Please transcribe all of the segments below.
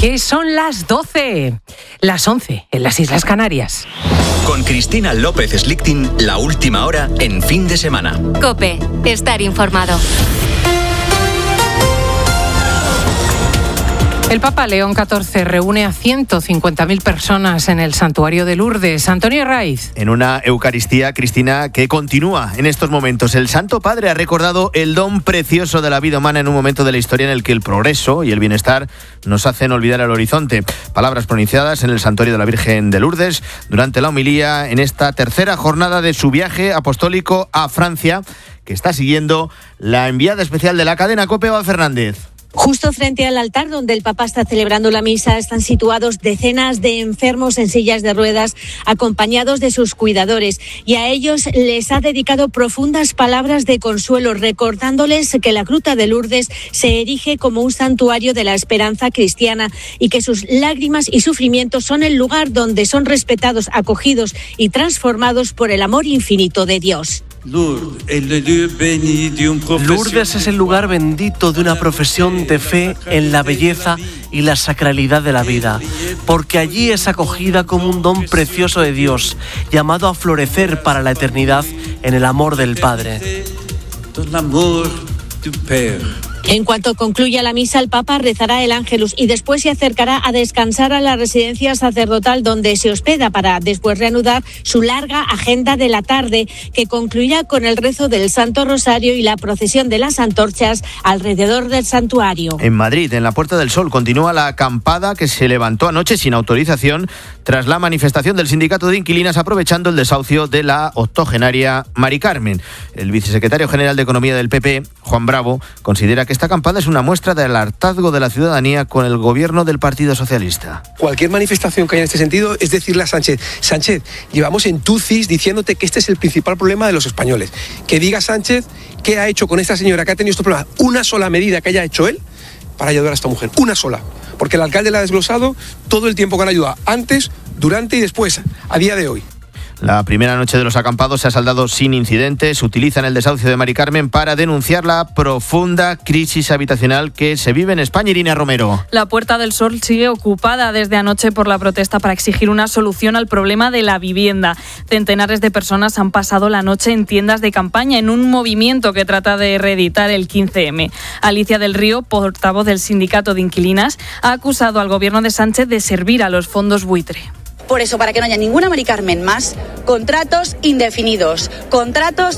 que son las 12, las 11 en las Islas Canarias. Con Cristina López Slichting, la última hora en fin de semana. COPE, estar informado. El Papa León XIV reúne a 150.000 personas en el santuario de Lourdes. Antonio Raiz. En una Eucaristía, Cristina, que continúa en estos momentos. El Santo Padre ha recordado el don precioso de la vida humana en un momento de la historia en el que el progreso y el bienestar nos hacen olvidar el horizonte. Palabras pronunciadas en el santuario de la Virgen de Lourdes durante la homilía en esta tercera jornada de su viaje apostólico a Francia, que está siguiendo la enviada especial de la cadena COPE, Eva Fernández. Justo frente al altar donde el Papa está celebrando la misa están situados decenas de enfermos en sillas de ruedas acompañados de sus cuidadores, y a ellos les ha dedicado profundas palabras de consuelo, recordándoles que la Gruta de Lourdes se erige como un santuario de la esperanza cristiana y que sus lágrimas y sufrimientos son el lugar donde son respetados, acogidos y transformados por el amor infinito de Dios. Lourdes es el lugar bendito de una profesión de fe en la belleza y la sacralidad de la vida, porque allí es acogida como un don precioso de Dios, llamado a florecer para la eternidad en el amor del Padre. En cuanto concluya la misa, el Papa rezará el Ángelus y después se acercará a descansar a la residencia sacerdotal donde se hospeda para después reanudar su larga agenda de la tarde, que concluirá con el rezo del Santo Rosario y la procesión de las antorchas alrededor del santuario. En Madrid, en la Puerta del Sol, continúa la acampada que se levantó anoche sin autorización tras la manifestación del sindicato de inquilinas aprovechando el desahucio de la octogenaria Mari Carmen. El vicesecretario general de Economía del PP, Juan Bravo, considera que esta acampada es una muestra del hartazgo de la ciudadanía con el gobierno del Partido Socialista. Cualquier manifestación que haya en este sentido es decirle a Sánchez, llevamos en TUCIS diciéndote que este es el principal problema de los españoles. Que diga Sánchez qué ha hecho con esta señora que ha tenido estos problemas, una sola medida que haya hecho él para ayudar a esta mujer, una sola. Porque el alcalde la ha desglosado todo el tiempo que han ayudado, antes, durante y después, a día de hoy. La primera noche de los acampados se ha saldado sin incidentes. Utilizan el desahucio de Mari Carmen para denunciar la profunda crisis habitacional que se vive en España. Irina Romero. La Puerta del Sol sigue ocupada desde anoche por la protesta para exigir una solución al problema de la vivienda. Centenares de personas han pasado la noche en tiendas de campaña en un movimiento que trata de reeditar el 15M. Alicia del Río, portavoz del sindicato de inquilinas, ha acusado al gobierno de Sánchez de servir a los fondos buitre. Por eso, para que no haya ninguna Mari Carmen más, contratos indefinidos y contratos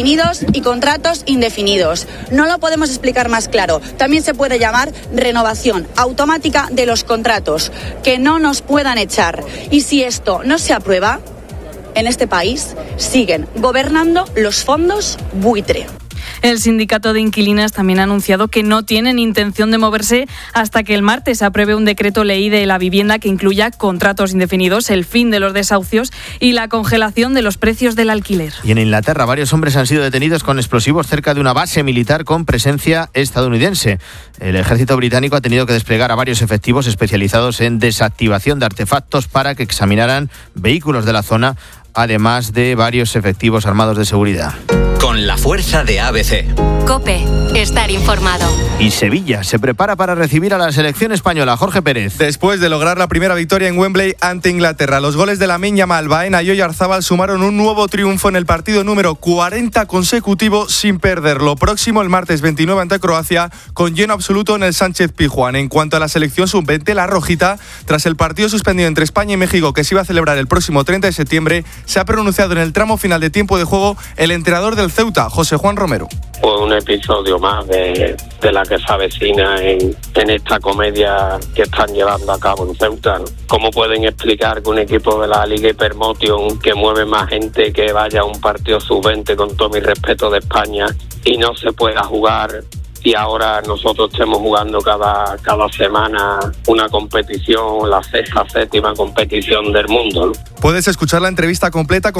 indefinidos. No lo podemos explicar más claro. También se puede llamar renovación automática de los contratos, que no nos puedan echar. Y si esto no se aprueba, en este país siguen gobernando los fondos buitre. El sindicato de inquilinas también ha anunciado que no tienen intención de moverse hasta que el martes se apruebe un decreto ley de la vivienda que incluya contratos indefinidos, el fin de los desahucios y la congelación de los precios del alquiler. Y en Inglaterra, varios hombres han sido detenidos con explosivos cerca de una base militar con presencia estadounidense. El ejército británico ha tenido que desplegar a varios efectivos especializados en desactivación de artefactos para que examinaran vehículos de la zona, además de varios efectivos armados de seguridad. Con la fuerza de ABC. COPE, estar informado. Y Sevilla se prepara para recibir a la selección española. Jorge Pérez. Después de lograr la primera victoria en Wembley ante Inglaterra, los goles de Lamine Yamal, Baena y Oyarzábal sumaron un nuevo triunfo en el partido número 40 consecutivo sin perderlo. Próximo el martes 29 ante Croacia, con lleno absoluto en el Sánchez-Pizjuán. En cuanto a la selección sub-20, la rojita, tras el partido suspendido entre España y México que se iba a celebrar el próximo 30 de septiembre, se ha pronunciado en el tramo final de tiempo de juego el entrenador del Ceuta, José Juan Romero. Pues un episodio más de la que se avecina en esta comedia que están llevando a cabo en Ceuta, ¿no? ¿Cómo pueden explicar que un equipo de la Liga Hypermotion, que mueve más gente que vaya a un partido sub-20, con todo mi respeto, de España, y no se pueda jugar, y ahora nosotros estemos jugando cada semana una competición, la 6ª, 7ª competición del mundo, ¿no? Puedes escuchar la entrevista completa con